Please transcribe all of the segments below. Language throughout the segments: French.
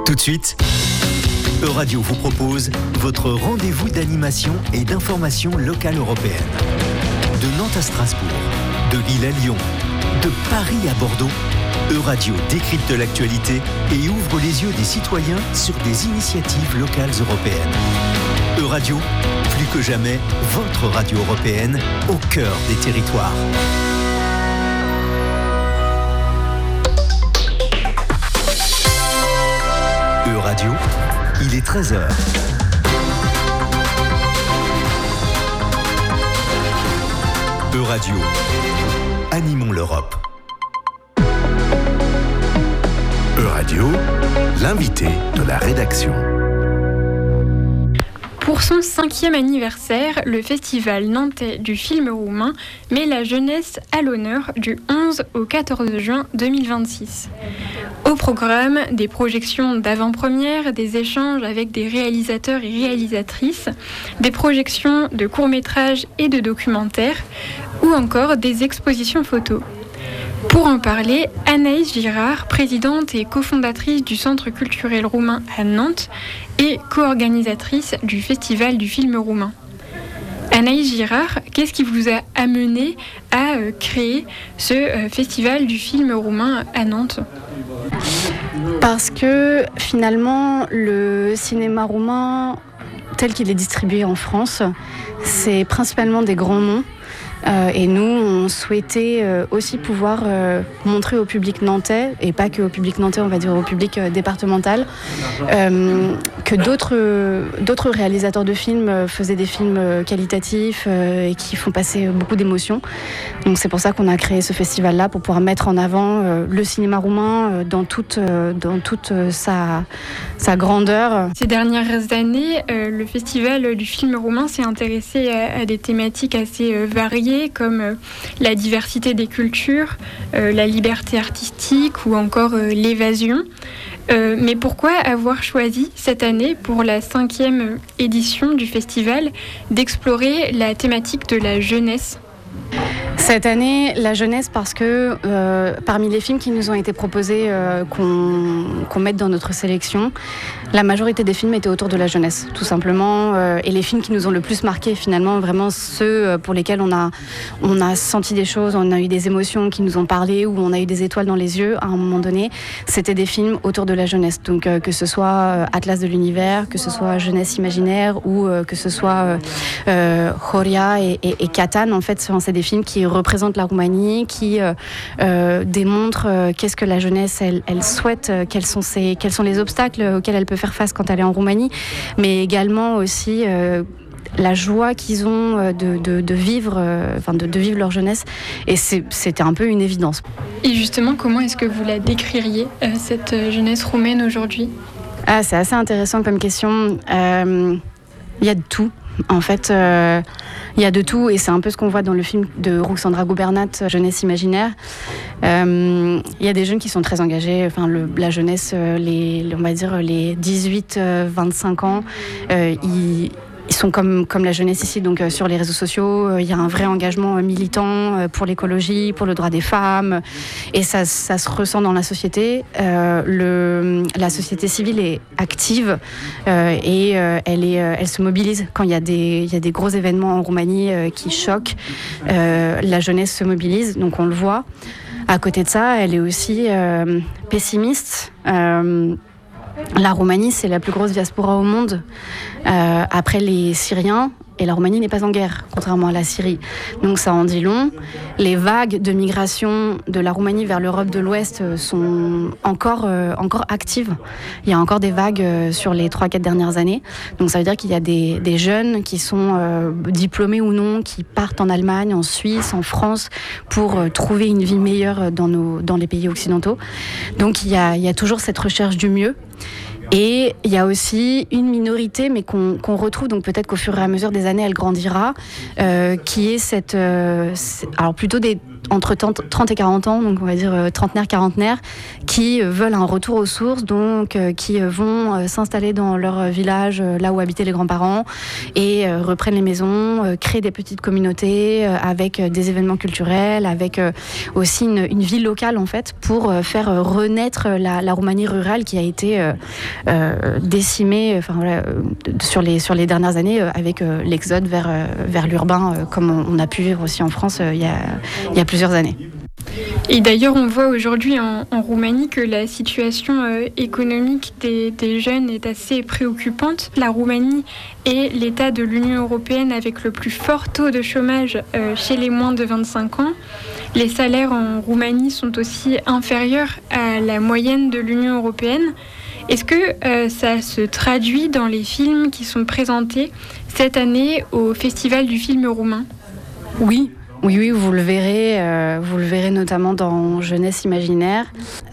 Tout de suite, Euradio vous propose votre rendez-vous d'animation et d'information locale européenne. De Nantes à Strasbourg, de Lille à Lyon, de Paris à Bordeaux, Euradio décrypte l'actualité et ouvre les yeux des citoyens sur des initiatives locales européennes. Euradio, plus que jamais, votre radio européenne au cœur des territoires. Euradio, il est 13h. Euradio, animons l'Europe. Euradio, l'invité de la rédaction. Pour son 5e anniversaire, le festival nantais du film roumain met la jeunesse à l'honneur du 11 au 14 juin 2026. Au programme, des projections d'avant-première, des échanges avec des réalisateurs et réalisatrices, des projections de courts-métrages et de documentaires, ou encore des expositions photos. Pour en parler, Anaïs Girard, présidente et cofondatrice du Centre culturel roumain à Nantes et co-organisatrice du Festival du film roumain. Anaïs Girard, qu'est-ce qui vous a amené à créer ce Festival du film roumain à Nantes ? Parce que finalement, le cinéma roumain, tel qu'il est distribué en France, c'est principalement des grands noms. Et nous, on souhaitait aussi pouvoir montrer au public nantais, et pas que au public nantais, on va dire au public départemental, que d'autres réalisateurs de films faisaient des films qualitatifs et qui font passer beaucoup d'émotions. Donc c'est pour ça qu'on a créé ce festival-là, pour pouvoir mettre en avant le cinéma roumain dans toute sa grandeur. Ces dernières années, le festival du film roumain s'est intéressé à des thématiques assez variées, comme la diversité des cultures, la liberté artistique ou encore l'évasion. Mais pourquoi avoir choisi cette année, pour la 5e édition du festival, d'explorer la thématique de la jeunesse ? Cette année, la jeunesse, parce que parmi les films qui nous ont été proposés qu'on mette dans notre sélection, la majorité des films étaient autour de la jeunesse, tout simplement. Et les films qui nous ont le plus marqué, finalement, vraiment ceux pour lesquels on a senti des choses, on a eu des émotions qui nous ont parlé, ou on a eu des étoiles dans les yeux à un moment donné, c'était des films autour de la jeunesse. Donc que ce soit Atlas de l'univers, que ce soit Jeunesse imaginaire, ou que ce soit Horia et Catan, en fait, c'est des films qui représentent la Roumanie, qui démontrent qu'est-ce que la jeunesse elle souhaite, quels sont les obstacles auxquels elle peut faire face quand elle est en Roumanie, mais également aussi la joie qu'ils ont de vivre leur jeunesse. Et c'était un peu une évidence. Et justement, comment est-ce que vous la décririez, cette jeunesse roumaine aujourd'hui ? C'est assez intéressant comme question. Il y a de tout. En fait, il y a de tout, et c'est un peu ce qu'on voit dans le film de Ruxandra Gubernat, Jeunesse imaginaire. Il y a des jeunes qui sont très engagés. Enfin, la jeunesse, on va dire les 18-25 ans, ils sont comme la jeunesse ici, donc sur les réseaux sociaux, il y a un vrai engagement militant pour l'écologie, pour le droit des femmes, et ça se ressent dans la société. La société civile est active et elle se mobilise quand il y a des gros événements en Roumanie qui choquent. La jeunesse se mobilise, donc on le voit. À côté de ça, elle est aussi pessimiste. La Roumanie, c'est la plus grosse diaspora au monde, après les Syriens, et la Roumanie n'est pas en guerre, contrairement à la Syrie. Donc ça en dit long. Les vagues de migration de la Roumanie vers l'Europe de l'Ouest sont encore actives. Il y a encore des vagues sur les 3-4 dernières années. Donc ça veut dire qu'il y a des jeunes qui sont diplômés ou non, qui partent en Allemagne, en Suisse, en France, pour trouver une vie meilleure dans les pays occidentaux. Donc il y a toujours cette recherche du mieux. Et il y a aussi une minorité, mais qu'on retrouve, donc peut-être qu'au fur et à mesure des années, elle grandira, qui est alors plutôt des entre 30 et 40 ans, donc on va dire trentenaires, quarantenaires, qui veulent un retour aux sources, donc qui vont s'installer dans leur village, là où habitaient les grands-parents, et reprennent les maisons, créent des petites communautés avec des événements culturels, avec aussi une vie locale en fait, pour faire renaître la Roumanie rurale qui a été décimée sur les dernières années avec l'exode vers l'urbain, comme on a pu vivre aussi en France il y a plusieurs années. Et d'ailleurs, on voit aujourd'hui en Roumanie que la situation économique des jeunes est assez préoccupante. La Roumanie est l'État de l'Union européenne avec le plus fort taux de chômage chez les moins de 25 ans. Les salaires en Roumanie sont aussi inférieurs à la moyenne de l'Union européenne. Est-ce que ça se traduit dans les films qui sont présentés cette année au Festival du film roumain ? Oui, vous le verrez notamment dans Jeunesse imaginaire.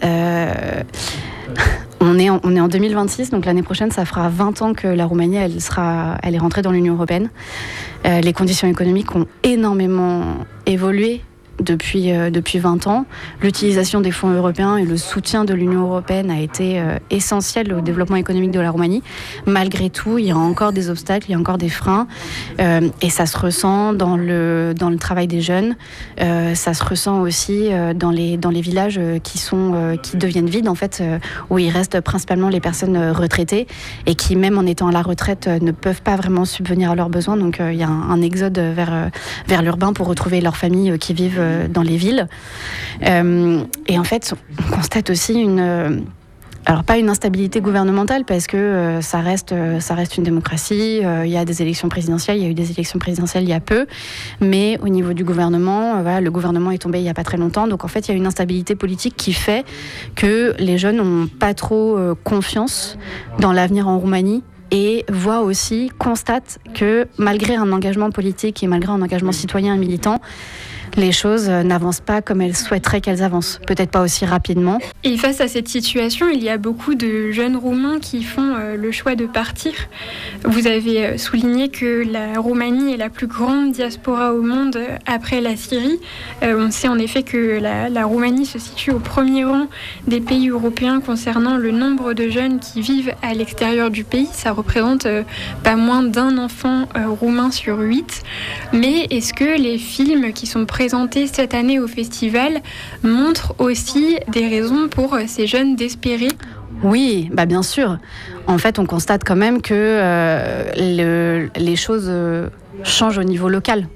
On est en 2026, donc l'année prochaine, ça fera 20 ans que la Roumanie, elle est rentrée dans l'Union européenne. Les conditions économiques ont énormément évolué depuis 20 ans. L'utilisation des fonds européens et le soutien de l'Union européenne a été essentiel au développement économique de la Roumanie. Malgré tout, il y a encore des obstacles, il y a encore des freins, et ça se ressent dans le travail des jeunes. Ça se ressent aussi dans les villages qui deviennent vides en fait, où il reste principalement les personnes retraitées et qui, même en étant à la retraite, ne peuvent pas vraiment subvenir à leurs besoins. Donc il y a un exode vers l'urbain pour retrouver leurs familles qui vivent dans les villes. Et en fait, on constate aussi alors pas une instabilité gouvernementale parce que ça reste une démocratie. Il y a des élections présidentielles, il y a eu des élections présidentielles il y a peu, mais au niveau du gouvernement, le gouvernement est tombé il y a pas très longtemps. Donc en fait, il y a une instabilité politique qui fait que les jeunes n'ont pas trop confiance dans l'avenir en Roumanie. Et constatent que malgré un engagement politique et malgré un engagement citoyen et militant, les choses n'avancent pas comme elles souhaiteraient qu'elles avancent. Peut-être pas aussi rapidement. Et face à cette situation, il y a beaucoup de jeunes Roumains qui font le choix de partir. Vous avez souligné que la Roumanie est la plus grande diaspora au monde après la Syrie. On sait en effet que la Roumanie se situe au premier rang des pays européens concernant le nombre de jeunes qui vivent à l'extérieur du pays. Ça représente pas moins d'un enfant roumain sur 8. Mais est-ce que les films qui sont présentés cette année au festival montrent aussi des raisons pour ces jeunes d'espérer ? Oui, bien sûr. En fait, on constate quand même que les choses changent au niveau local.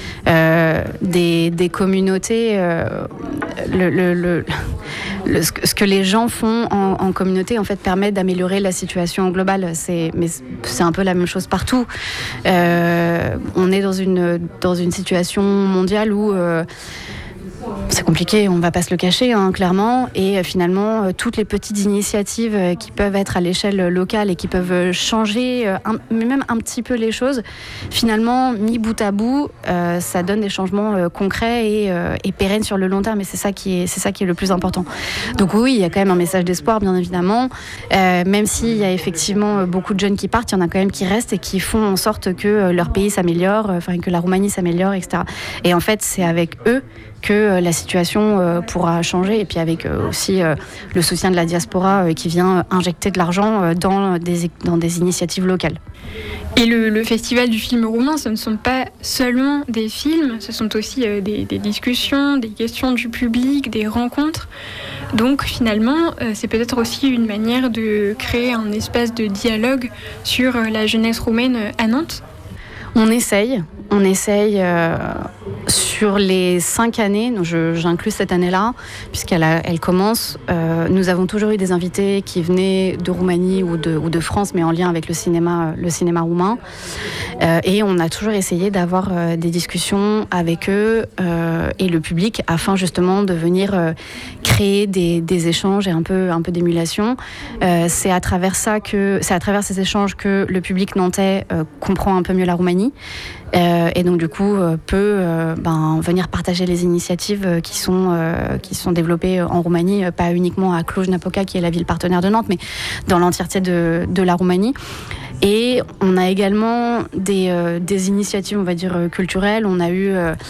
Des communautés, ce que les gens font en communauté en fait permet d'améliorer la situation globale. Mais c'est un peu la même chose partout. On est dans une situation mondiale où c'est compliqué, on ne va pas se le cacher, clairement. Et finalement, toutes les petites initiatives qui peuvent être à l'échelle locale et qui peuvent changer même un petit peu les choses, finalement, mis bout à bout, ça donne des changements concrets et pérennes sur le long terme. Et c'est ça qui est le plus important. Donc oui, il y a quand même un message d'espoir, bien évidemment. Même s'il y a effectivement beaucoup de jeunes qui partent, il y en a quand même qui restent et qui font en sorte que leur pays s'améliore, que la Roumanie s'améliore, etc. Et en fait, c'est avec eux que la situation pourra changer, et puis avec aussi le soutien de la diaspora qui vient injecter de l'argent dans des initiatives locales. Et le festival du film roumain, ce ne sont pas seulement des films, ce sont aussi des discussions, des questions du public, des rencontres. Donc finalement, c'est peut-être aussi une manière de créer un espace de dialogue sur la jeunesse roumaine à Nantes. On essaye sur les 5 années, donc j'inclus cette année-là, puisqu'elle commence. Nous avons toujours eu des invités qui venaient de Roumanie ou de France, mais en lien avec le cinéma roumain. Et on a toujours essayé d'avoir des discussions avec eux et le public, afin justement de venir créer des échanges et un peu d'émulation. C'est à travers ces échanges que le public nantais comprend un peu mieux la Roumanie. Et donc du coup peut venir partager les initiatives qui sont développées en Roumanie, pas uniquement à Cluj-Napoca qui est la ville partenaire de Nantes, mais dans l'entièreté de la Roumanie. Et on a également des initiatives, on va dire, culturelles. On a eu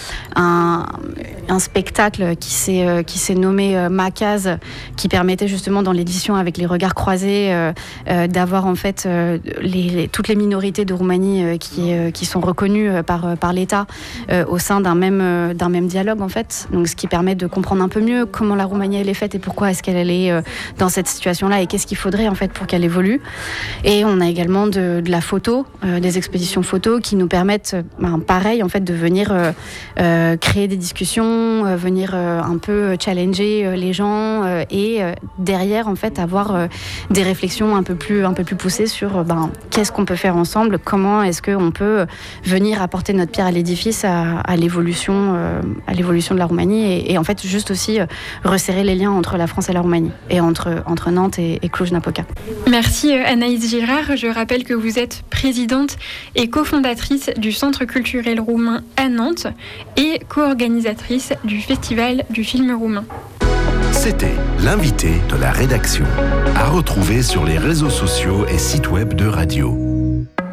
un spectacle qui s'est nommé Macaz, qui permettait justement dans l'édition avec les regards croisés d'avoir en fait toutes les minorités de Roumanie qui sont reconnues par l'État au sein d'un même dialogue en fait. Donc ce qui permet de comprendre un peu mieux comment la Roumanie elle est faite et pourquoi est-ce qu'elle est dans cette situation-là et qu'est-ce qu'il faudrait en fait pour qu'elle évolue. Et on a également de la photo, des expositions photos qui nous permettent, pareil en fait, de venir créer des discussions, venir un peu challenger les gens et derrière en fait avoir des réflexions un peu plus poussées sur qu'est-ce qu'on peut faire ensemble, comment est-ce qu'on peut venir apporter notre pierre à l'édifice à l'évolution de la Roumanie et en fait juste aussi resserrer les liens entre la France et la Roumanie et entre Nantes et Cluj-Napoca. Merci Anaïs Girard. Je rappelle que vous êtes présidente et cofondatrice du Centre culturel roumain à Nantes et co-organisatrice du Festival du film roumain. C'était l'invité de la rédaction, à retrouver sur les réseaux sociaux et sites web de Radio.